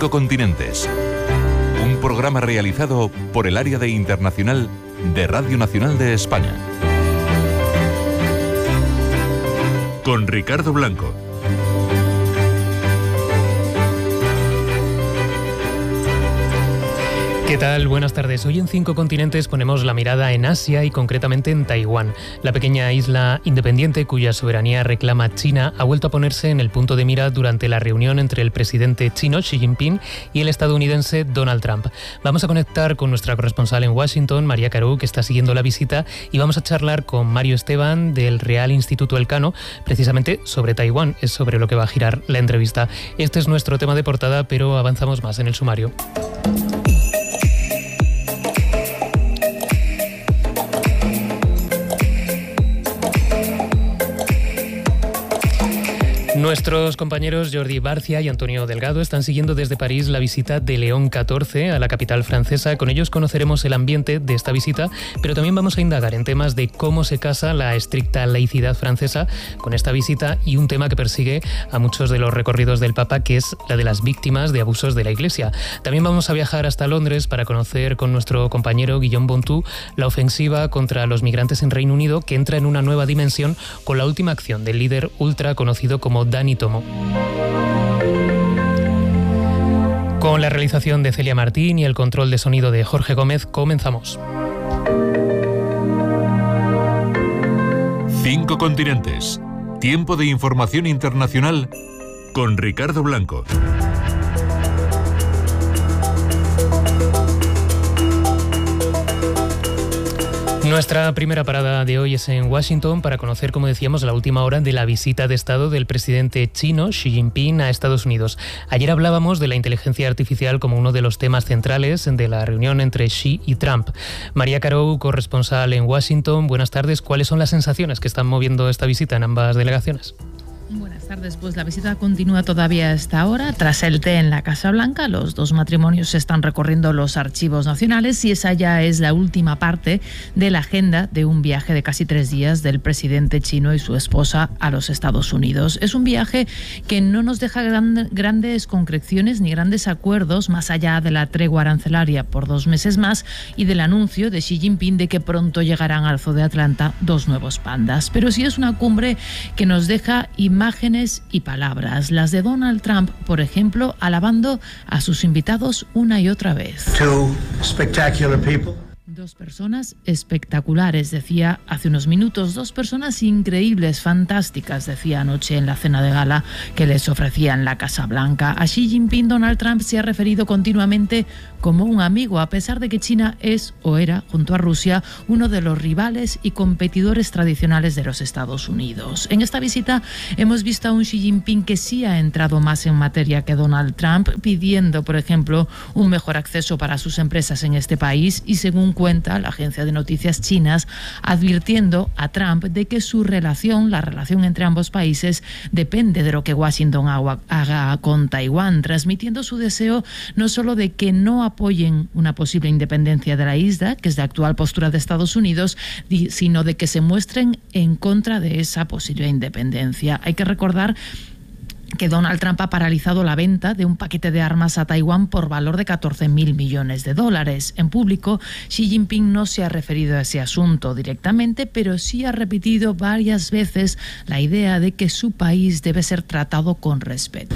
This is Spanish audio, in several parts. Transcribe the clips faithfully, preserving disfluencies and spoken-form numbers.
Cinco Continentes. Un programa realizado por el Área de Internacional de Radio Nacional de España. Con Ricardo Blanco. ¿Qué tal? Buenas tardes. Hoy en Cinco Continentes ponemos la mirada en Asia y concretamente en Taiwán. La pequeña isla independiente cuya soberanía reclama China ha vuelto a ponerse en el punto de mira durante la reunión entre el presidente chino Xi Jinping y el estadounidense Donald Trump. Vamos a conectar con nuestra corresponsal en Washington, María Carou, que está siguiendo la visita, y vamos a charlar con Mario Esteban del Real Instituto Elcano, precisamente sobre Taiwán. Es sobre lo que va a girar la entrevista. Este es nuestro tema de portada, pero avanzamos más en el sumario. Nuestros compañeros Jordi Barcia y Antonio Delgado están siguiendo desde París la visita de León catorce a la capital francesa. Con ellos conoceremos el ambiente de esta visita, pero también vamos a indagar en temas de cómo se casa la estricta laicidad francesa con esta visita y un tema que persigue a muchos de los recorridos del Papa, que es la de las víctimas de abusos de la Iglesia. También vamos a viajar hasta Londres para conocer con nuestro compañero Guillaume Bontou la ofensiva contra los migrantes en Reino Unido, que entra en una nueva dimensión con la última acción del líder ultra conocido como Dani Tomo. Con la realización de Celia Martín y el control de sonido de Jorge Gómez, comenzamos. Cinco Continentes. Tiempo de información internacional con Ricardo Blanco. Nuestra primera parada de hoy es en Washington para conocer, como decíamos, la última hora de la visita de Estado del presidente chino Xi Jinping a Estados Unidos. Ayer hablábamos de la inteligencia artificial como uno de los temas centrales de la reunión entre Xi y Trump. María Carou, corresponsal en Washington, buenas tardes. ¿Cuáles son las sensaciones que están moviendo esta visita en ambas delegaciones? Buenas tardes, pues la visita continúa todavía a esta hora. Tras el té en la Casa Blanca, los dos matrimonios están recorriendo los archivos nacionales y esa ya es la última parte de la agenda de un viaje de casi tres días del presidente chino y su esposa a los Estados Unidos. Es un viaje que no nos deja gran, grandes concreciones ni grandes acuerdos más allá de la tregua arancelaria por dos meses más y del anuncio de Xi Jinping de que pronto llegarán al Zoo de Atlanta dos nuevos pandas. Pero sí es una cumbre que nos deja imágenes Imágenes y palabras, las de Donald Trump, por ejemplo, alabando a sus invitados una y otra vez. Two spectacular people. Dos personas espectaculares, decía hace unos minutos. Dos personas increíbles, fantásticas, decía anoche en la cena de gala que les ofrecía en la Casa Blanca. A Xi Jinping, Donald Trump se ha referido continuamente como un amigo, a pesar de que China es o era, junto a Rusia, uno de los rivales y competidores tradicionales de los Estados Unidos. En esta visita hemos visto a un Xi Jinping que sí ha entrado más en materia que Donald Trump, pidiendo, por ejemplo, un mejor acceso para sus empresas en este país y, según cuenta la agencia de noticias chinas, advirtiendo a Trump de que su relación, la relación entre ambos países, depende de lo que Washington haga con Taiwán, transmitiendo su deseo no solo de que no apoyen una posible independencia de la isla, que es la actual postura de Estados Unidos, sino de que se muestren en contra de esa posible independencia. Hay que recordar que Donald Trump ha paralizado la venta de un paquete de armas a Taiwán por valor de catorce mil millones de dólares. En público, Xi Jinping no se ha referido a ese asunto directamente, pero sí ha repetido varias veces la idea de que su país debe ser tratado con respeto.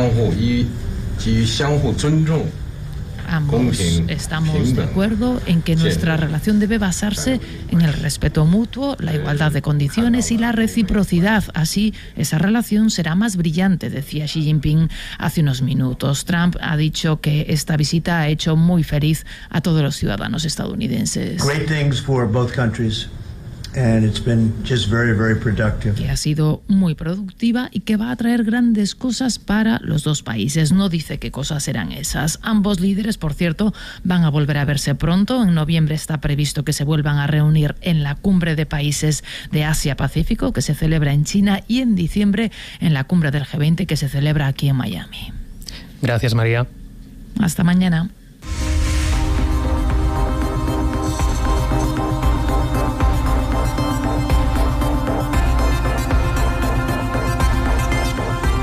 Ambos estamos de acuerdo en que nuestra relación debe basarse en el respeto mutuo, la igualdad de condiciones y la reciprocidad. Así, esa relación será más brillante, decía Xi Jinping hace unos minutos. Trump ha dicho que esta visita ha hecho muy feliz a todos los ciudadanos estadounidenses. Great things for both countries. And it's been just very, very productive. Que ha sido muy productiva y que va a traer grandes cosas para los dos países. No dice qué cosas serán esas. Ambos líderes, por cierto, van a volver a verse pronto. En noviembre está previsto que se vuelvan a reunir en la Cumbre de Países de Asia-Pacífico, que se celebra en China, y en diciembre en la Cumbre del G veinte, que se celebra aquí en Miami. Gracias, María. Hasta mañana.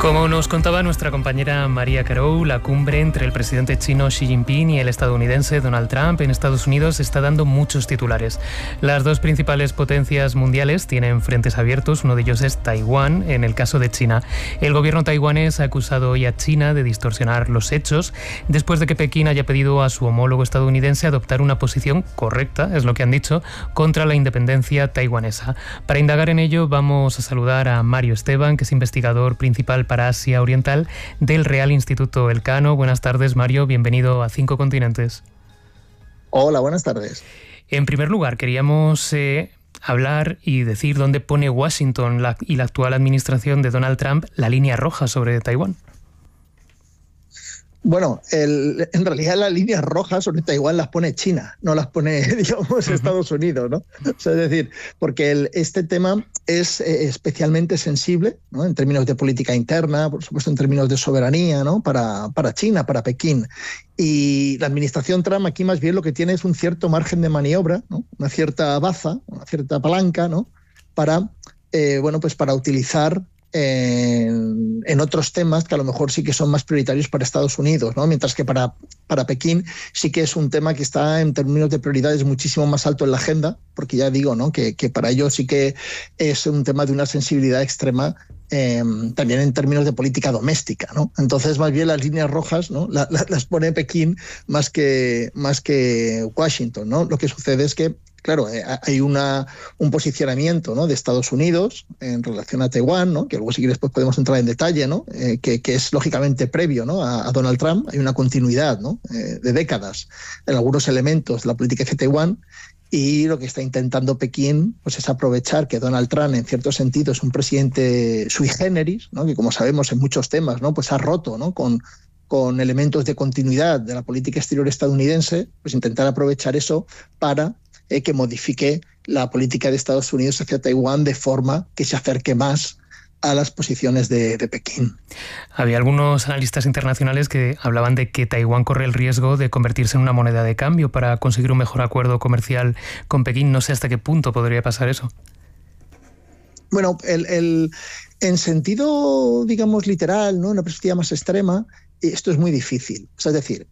Como nos contaba nuestra compañera María Carou, la cumbre entre el presidente chino Xi Jinping y el estadounidense Donald Trump en Estados Unidos está dando muchos titulares. Las dos principales potencias mundiales tienen frentes abiertos, uno de ellos es Taiwán, en el caso de China. El gobierno taiwanés ha acusado hoy a China de distorsionar los hechos, después de que Pekín haya pedido a su homólogo estadounidense adoptar una posición correcta, es lo que han dicho, contra la independencia taiwanesa. Para indagar en ello vamos a saludar a Mario Esteban, que es investigador principal para Asia Oriental del Real Instituto Elcano. Buenas tardes, Mario, bienvenido a Cinco Continentes. Hola, buenas tardes. En primer lugar, queríamos eh, hablar y decir dónde pone Washington la, y la actual administración de Donald Trump la línea roja sobre Taiwán. Bueno, el, en realidad las líneas rojas sobre Taiwán las pone China, no las pone, digamos, Estados Unidos, ¿no? O sea, es decir, porque el, este tema es eh, especialmente sensible, ¿no? En términos de política interna, por supuesto en términos de soberanía, ¿no? Para, para China, para Pekín. Y la administración Trump aquí más bien lo que tiene es un cierto margen de maniobra, ¿no? Una cierta baza, una cierta palanca, ¿no? Para, eh, bueno, pues para utilizar En, en otros temas que a lo mejor sí que son más prioritarios para Estados Unidos, ¿no? Mientras que para, para Pekín sí que es un tema que está en términos de prioridades muchísimo más alto en la agenda, porque ya digo, ¿no? que, que para ellos sí que es un tema de una sensibilidad extrema, eh, también en términos de política doméstica, ¿no? Entonces más bien las líneas rojas, ¿no? la, la, las pone Pekín más que, más que Washington, ¿no? Lo que sucede es que claro, hay una, un posicionamiento, ¿no? de Estados Unidos en relación a Taiwán, ¿no? que luego si quieres pues podemos entrar en detalle, ¿no? eh, que, que es lógicamente previo, ¿no? a, a Donald Trump. Hay una continuidad, ¿no? eh, de décadas en algunos elementos de la política de Taiwán, y lo que está intentando Pekín pues, es aprovechar que Donald Trump en cierto sentido es un presidente sui generis, ¿no? que como sabemos en muchos temas, ¿no? pues ha roto, ¿no? con con elementos de continuidad de la política exterior estadounidense, pues intentar aprovechar eso para eh, que modifique la política de Estados Unidos hacia Taiwán de forma que se acerque más a las posiciones de, de Pekín. Había algunos analistas internacionales que hablaban de que Taiwán corre el riesgo de convertirse en una moneda de cambio para conseguir un mejor acuerdo comercial con Pekín. No sé hasta qué punto podría pasar eso. Bueno, el, el, en sentido, digamos, literal, ¿no? Una perspectiva más extrema, esto es muy difícil. O sea, es decir,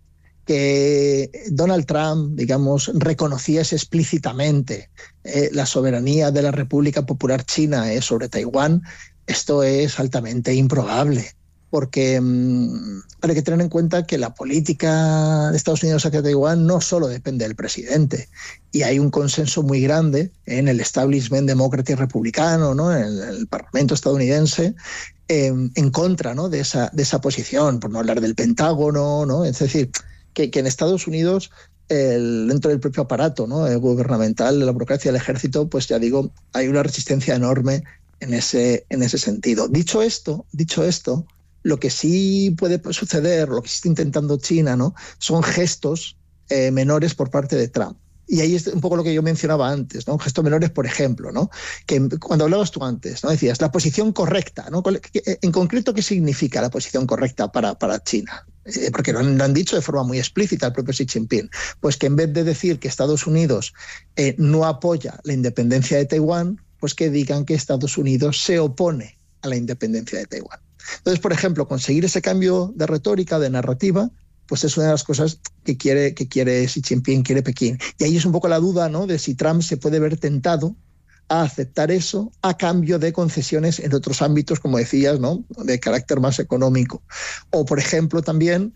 que Donald Trump, digamos, reconociese explícitamente eh, la soberanía de la República Popular China eh, sobre Taiwán, esto es altamente improbable, porque mmm, hay que tener en cuenta que la política de Estados Unidos hacia Taiwán no solo depende del presidente, y hay un consenso muy grande en el establishment demócrata y republicano, ¿no? en el, el Parlamento estadounidense, en, en contra, ¿no? de, esa, de esa posición, por no hablar del Pentágono, ¿no? Es decir, que, que en Estados Unidos, el, dentro del propio aparato, ¿no? el gubernamental, de la burocracia, del ejército, pues ya digo, hay una resistencia enorme en ese, en ese sentido. Dicho esto, dicho esto, lo que sí puede suceder, lo que sí está intentando China, ¿no? son gestos eh, menores por parte de Trump. Y ahí es un poco lo que yo mencionaba antes, ¿no? Gestos menores, por ejemplo, ¿no? Que cuando hablabas tú antes, ¿no? Decías, la posición correcta, ¿no? En concreto, ¿qué significa la posición correcta para, para China? Eh, porque lo han, lo han dicho de forma muy explícita el propio Xi Jinping. Pues que en vez de decir que Estados Unidos eh, no apoya la independencia de Taiwán, pues que digan que Estados Unidos se opone a la independencia de Taiwán. Entonces, por ejemplo, conseguir ese cambio de retórica, de narrativa, pues es una de las cosas que quiere, que quiere Xi Jinping, quiere Pekín. Y ahí es un poco la duda, ¿no? de si Trump se puede ver tentado a aceptar eso a cambio de concesiones en otros ámbitos, como decías, ¿no? de carácter más económico. O, por ejemplo, también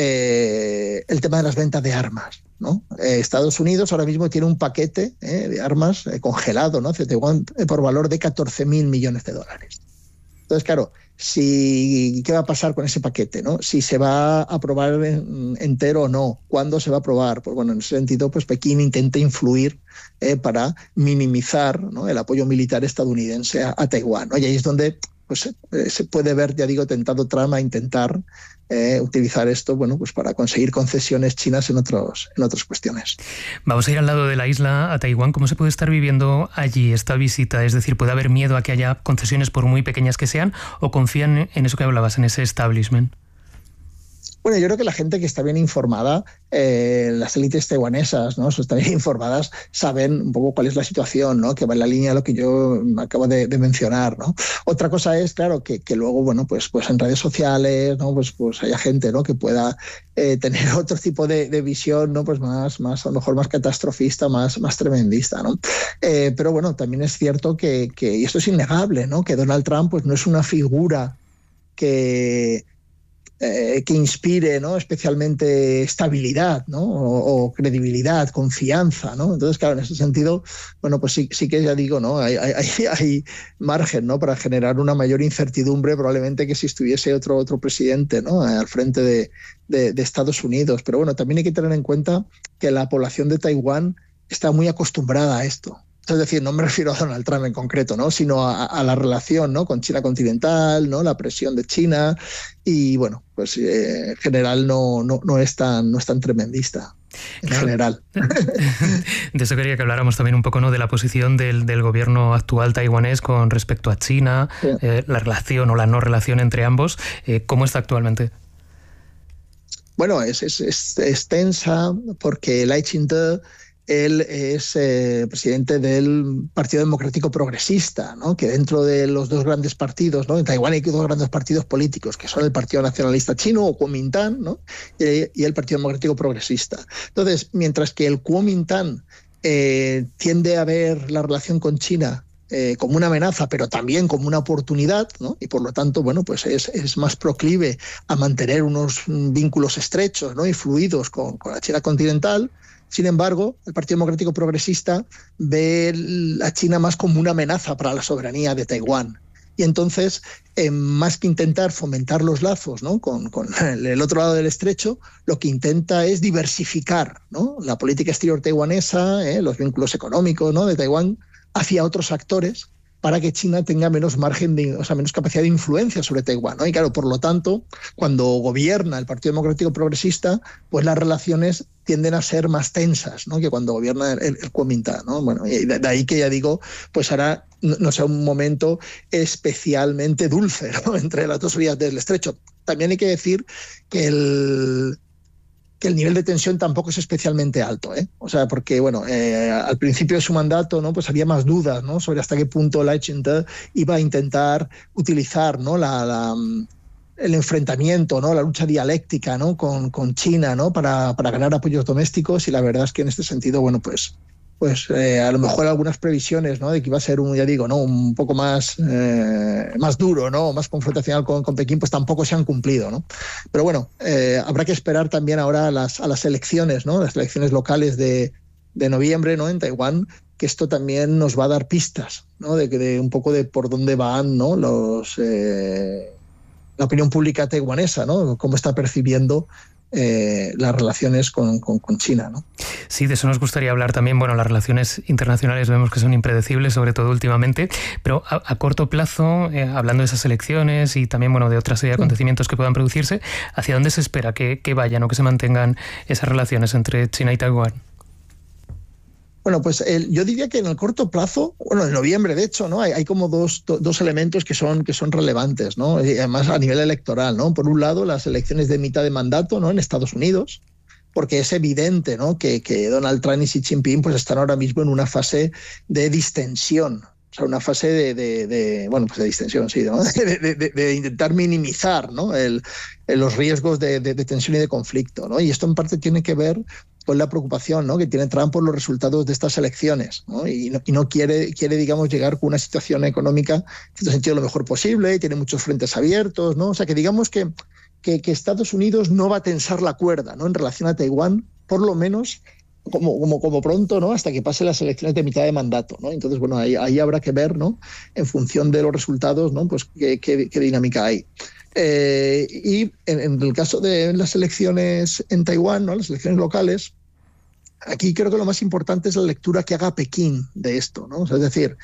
eh, el tema de las ventas de armas, ¿no? Eh, Estados Unidos ahora mismo tiene un paquete eh, de armas eh, congelado, ¿no? por valor de catorce mil millones de dólares. Entonces, claro, si, ¿qué va a pasar con ese paquete, ¿no? Si se va a aprobar en, entero o no, ¿cuándo se va a aprobar? Pues bueno, en ese sentido, pues Pekín intenta influir eh, para minimizar, ¿no? el apoyo militar estadounidense a, a Taiwán, ¿no? Y ahí es donde pues, eh, se puede ver, ya digo, tentado Trump a intentar eh, utilizar esto, bueno, pues para conseguir concesiones chinas en otros, en otras cuestiones. Vamos a ir al lado de la isla, a Taiwán. ¿Cómo se puede estar viviendo allí esta visita? Es decir, ¿puede haber miedo a que haya concesiones por muy pequeñas que sean, o confían en eso que hablabas, en ese establishment? Bueno, yo creo que la gente que está bien informada, eh, las élites taiwanesas, ¿no? Están bien informadas, saben un poco cuál es la situación, ¿no? Que va en la línea de lo que yo acabo de, de mencionar, ¿no? Otra cosa es, claro, que, que luego, bueno, pues, pues en redes sociales, ¿no? Pues, pues haya gente, ¿no? Que pueda eh, tener otro tipo de, de visión, ¿no? Pues más, más, a lo mejor más catastrofista, más, más tremendista, ¿no? Eh, pero bueno, también es cierto que, que, y esto es innegable, ¿no? Que Donald Trump, pues no es una figura que Eh, que inspire, ¿no? especialmente estabilidad, ¿no? o, o credibilidad, confianza, ¿no? Entonces, claro, en ese sentido, bueno, pues sí, sí que ya digo, ¿no? Hay, hay, hay margen, ¿no? Para generar una mayor incertidumbre probablemente que si estuviese otro, otro presidente, ¿no? Al frente de, de, de Estados Unidos. Pero bueno, también hay que tener en cuenta que la población de Taiwán está muy acostumbrada a esto. Es decir, no me refiero a Donald Trump en concreto, ¿no? Sino a, a la relación, ¿no? Con China continental, ¿no? La presión de China y, bueno, pues eh, en general no, no, no, es tan, no es tan tremendista. En claro. general. De eso quería que habláramos también un poco, ¿no? De la posición del, del gobierno actual taiwanés con respecto a China, sí. eh, la relación o la no relación entre ambos. Eh, ¿Cómo está actualmente? Bueno, es, es, es, es tensa porque Lai Ching-te, él es eh, presidente del Partido Democrático Progresista, ¿no? Que dentro de los dos grandes partidos, ¿no? En Taiwán hay dos grandes partidos políticos, que son el Partido Nacionalista Chino, o Kuomintang, ¿no? y, y el Partido Democrático Progresista. Entonces, mientras que el Kuomintang eh, tiende a ver la relación con China Eh, como una amenaza, pero también como una oportunidad, ¿no? Y por lo tanto, bueno, pues es, es más proclive a mantener unos vínculos estrechos, ¿no? Y fluidos con, con la China continental. Sin embargo, el Partido Democrático Progresista ve a China más como una amenaza para la soberanía de Taiwán. Y entonces, eh, más que intentar fomentar los lazos, ¿no? con, con el otro lado del estrecho, lo que intenta es diversificar, ¿no? La política exterior taiwanesa, eh, los vínculos económicos, ¿no? de Taiwán hacia otros actores para que China tenga menos margen, de, o sea, menos capacidad de influencia sobre Taiwán, ¿no? Y claro, por lo tanto, cuando gobierna el Partido Democrático Progresista, pues las relaciones tienden a ser más tensas, ¿no? Que cuando gobierna el, el Kuomintang, ¿no? Bueno, y de, de ahí que ya digo, pues ahora no, no sea un momento especialmente dulce, ¿no? Entre las dos orillas del estrecho. También hay que decir que el que el nivel de tensión tampoco es especialmente alto, ¿eh? O sea, porque bueno, eh, al principio de su mandato, ¿no? Pues había más dudas, ¿no? Sobre hasta qué punto Lai Ching-te iba a intentar utilizar, ¿no? la, la el enfrentamiento, ¿no? La lucha dialéctica, ¿no? con, con China, ¿no? Para, para ganar apoyos domésticos, y la verdad es que en este sentido, bueno, pues pues eh, a lo mejor algunas previsiones, ¿no? De que iba a ser un, ya digo, ¿no? Un poco más, eh, más duro, ¿no? Más confrontacional con, con Pekín, pues tampoco se han cumplido, ¿no? Pero bueno, eh, habrá que esperar también ahora a las, a las elecciones, ¿no? Las elecciones locales de, de noviembre, ¿no? En Taiwán, que esto también nos va a dar pistas, ¿no? De, de un poco de por dónde van, ¿no? Los, eh, la opinión pública taiwanesa, ¿no? Cómo está percibiendo Eh, las relaciones con, con, con China, ¿no? Sí, de eso nos gustaría hablar también. Bueno, las relaciones internacionales vemos que son impredecibles, sobre todo últimamente, pero a, a corto plazo, eh, hablando de esas elecciones y también, bueno, de otra serie de acontecimientos que puedan producirse, ¿hacia dónde se espera que, que vayan o que se mantengan esas relaciones entre China y Taiwán? Bueno, pues el, yo diría que en el corto plazo, bueno, en noviembre de hecho, ¿no? Hay, hay como dos, do, dos elementos que son, que son relevantes, ¿no? Y además a nivel electoral, ¿no? Por un lado, las elecciones de mitad de mandato, ¿no? En Estados Unidos, porque es evidente, ¿no? Que, que Donald Trump y Xi Jinping pues están ahora mismo en una fase de distensión. O sea, una fase de, de, de bueno, pues de distensión, sí, ¿no? de, de, de, de intentar minimizar, ¿no? El, los riesgos de, de, de tensión y de conflicto, ¿no? Y esto en parte tiene que ver con la preocupación, ¿no? Que tiene Trump por los resultados de estas elecciones, ¿no? Y no, y no quiere, quiere, digamos, llegar con una situación económica, en este sentido, lo mejor posible, tiene muchos frentes abiertos, ¿no? O sea, que digamos que, que, que Estados Unidos no va a tensar la cuerda, ¿no? En relación a Taiwán, por lo menos Como, como, como pronto, ¿no? Hasta que pasen las elecciones de mitad de mandato, ¿no? Entonces, bueno, ahí, ahí habrá que ver, ¿no? En función de los resultados, ¿no? Pues qué, qué, qué dinámica hay. Eh, y en, en el caso de las elecciones en Taiwán, ¿no? Las elecciones locales, aquí creo que lo más importante es la lectura que haga Pekín de esto, ¿no? O sea, es decir,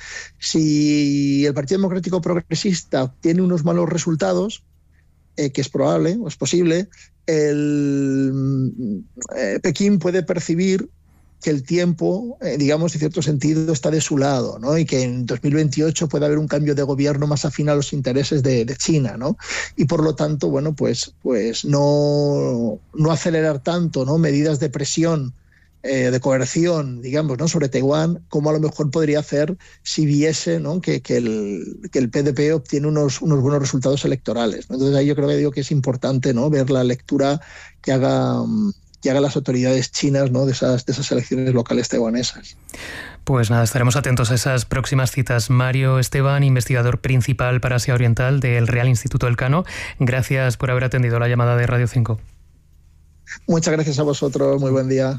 si el Partido Democrático Progresista tiene unos malos resultados, eh, que es probable o es posible, el eh, Pekín puede percibir que el tiempo, eh, digamos, en cierto sentido, está de su lado, ¿no? Y que en dos mil veintiocho puede haber un cambio de gobierno más afín a los intereses de, de China, ¿no? Y por lo tanto, bueno, pues, pues no, no acelerar tanto, ¿no? Medidas de presión, eh, de coerción, digamos, ¿no? Sobre Taiwán, como a lo mejor podría hacer si viese, ¿no? que, que, el, que el P D P obtiene unos, unos buenos resultados electorales, ¿no? Entonces ahí yo creo que digo que es importante, ¿no? Ver la lectura que haga... que hagan las autoridades chinas, ¿no? de, esas, de esas elecciones locales taiwanesas. Pues nada, estaremos atentos a esas próximas citas. Mario Esteban, investigador principal para Asia Oriental del Real Instituto Elcano, gracias por haber atendido la llamada de Radio cinco. Muchas gracias a vosotros, muy buen día.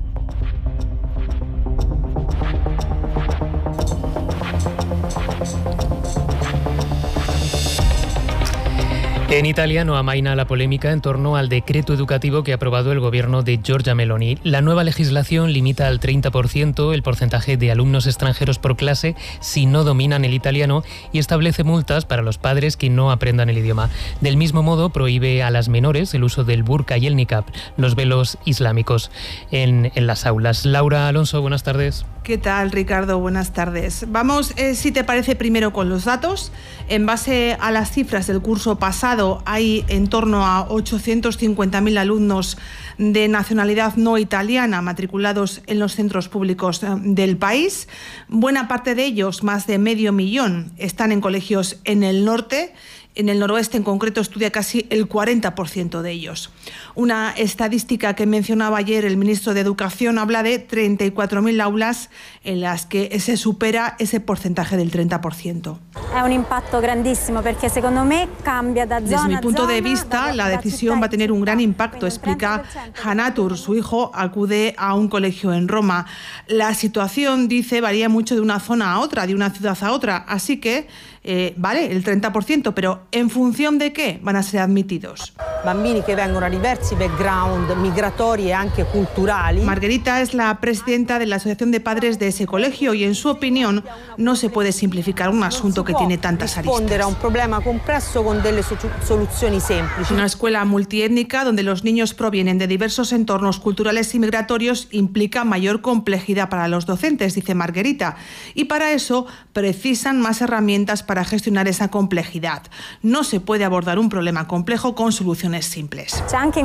En Italia no amaina la polémica en torno al decreto educativo que ha aprobado el gobierno de Giorgia Meloni. La nueva legislación limita al treinta por ciento el porcentaje de alumnos extranjeros por clase si no dominan el italiano y establece multas para los padres que no aprendan el idioma. Del mismo modo, prohíbe a las menores el uso del burka y el niqab, los velos islámicos, en, en las aulas. Laura Alonso, buenas tardes. ¿Qué tal, Ricardo? Buenas tardes. Vamos, eh, si te parece, primero con los datos. En base a las cifras del curso pasado, hay en torno a ochocientos cincuenta mil alumnos de nacionalidad no italiana matriculados en los centros públicos del país. Buena parte de ellos, más de medio millón, están en colegios en el norte. En el noroeste, en concreto, estudia casi el cuarenta por ciento de ellos. Una estadística que mencionaba ayer el ministro de Educación habla de treinta y cuatro mil aulas en las que se supera ese porcentaje del treinta por ciento. Es un impacto grandísimo porque, según me, cambia de zona. Desde mi punto de vista, la decisión va a tener un gran impacto, explica Hanatur. Su hijo acude a un colegio en Roma. La situación, dice, varía mucho de una zona a otra, de una ciudad a otra, así que Eh, vale, el treinta por ciento, pero ¿en función de qué van a ser admitidos? Bambini que vengono da diversi background migratori e anche culturali. Margherita es la presidenta de la Asociación de Padres de ese colegio y, en su opinión, no se puede simplificar un asunto que tiene tantas aristas. Rispondere a un problema complesso con delle soluzioni semplici. Una escuela multiétnica donde los niños provienen de diversos entornos culturales y migratorios implica mayor complejidad para los docentes, dice Margherita, y para eso precisan más herramientas para gestionar esa complejidad. No se puede abordar un problema complejo con soluciones simples.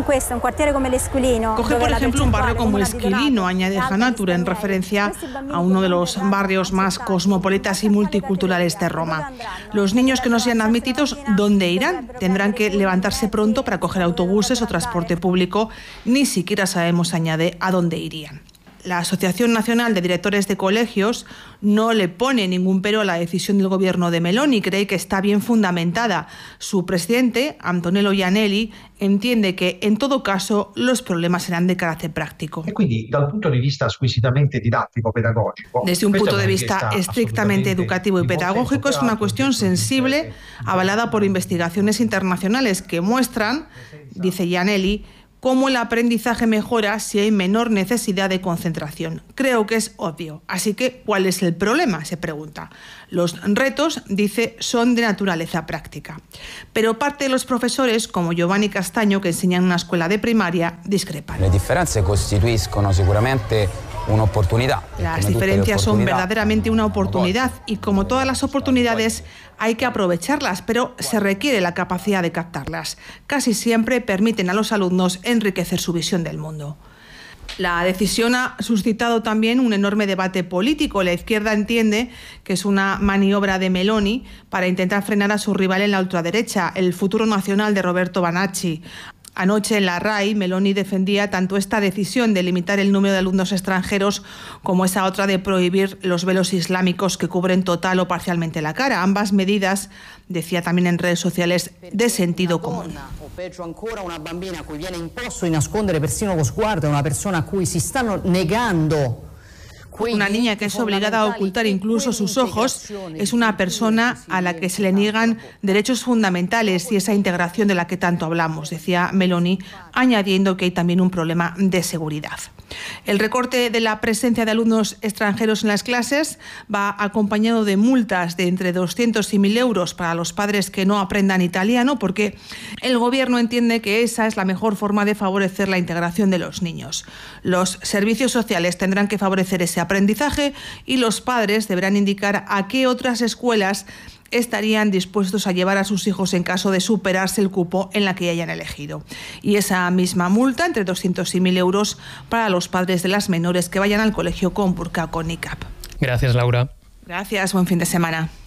Coge, por ejemplo, un barrio como Esquilino, añade Hanatur, en referencia a uno de los barrios más cosmopolitas y multiculturales de Roma. Los niños que no sean admitidos, ¿dónde irán? Tendrán que levantarse pronto para coger autobuses o transporte público. Ni siquiera sabemos, añade, a dónde irían. La Asociación Nacional de Directores de Colegios no le pone ningún pero a la decisión del gobierno de Meloni, cree que está bien fundamentada. Su presidente, Antonello Iannelli, entiende que, en todo caso, los problemas serán de carácter práctico. Desde un punto de vista estrictamente educativo y pedagógico, es una cuestión sensible, avalada por investigaciones internacionales que muestran, dice Iannelli, cómo el aprendizaje mejora si hay menor necesidad de concentración. Creo que es obvio. Así que, ¿cuál es el problema?, se pregunta. Los retos, dice, son de naturaleza práctica. Pero parte de los profesores, como Giovanni Castaño, que enseña en una escuela de primaria, discrepan. Le differenze costituiscono sicuramente una oportunidad. Las diferencias son verdaderamente una oportunidad y, como todas las oportunidades, hay que aprovecharlas, pero se requiere la capacidad de captarlas. Casi siempre permiten a los alumnos enriquecer su visión del mundo. La decisión ha suscitado también un enorme debate político. La izquierda entiende que es una maniobra de Meloni para intentar frenar a su rival en la ultraderecha, el Futuro Nacional de Roberto Banacci. Anoche en la RAI, Meloni defendía tanto esta decisión de limitar el número de alumnos extranjeros como esa otra de prohibir los velos islámicos que cubren total o parcialmente la cara. Ambas medidas, decía también en redes sociales, de sentido común. O peggio ancora, una bambina a cui viene imposto di nascondere persino lo sguardo, una persona a cui si stanno negando Una niña que es obligada a ocultar incluso sus ojos es una persona a la que se le niegan derechos fundamentales y esa integración de la que tanto hablamos, decía Meloni, añadiendo que hay también un problema de seguridad. El recorte de la presencia de alumnos extranjeros en las clases va acompañado de multas de entre doscientos y mil euros para los padres que no aprendan italiano, porque el gobierno entiende que esa es la mejor forma de favorecer la integración de los niños. Los servicios sociales tendrán que favorecer ese aprendizaje y los padres deberán indicar a qué otras escuelas estarían dispuestos a llevar a sus hijos en caso de superarse el cupo en la que hayan elegido. Y esa misma multa, entre doscientos y mil euros, para los padres de las menores que vayan al colegio con burka o con niqab. Gracias, Laura. Gracias, buen fin de semana.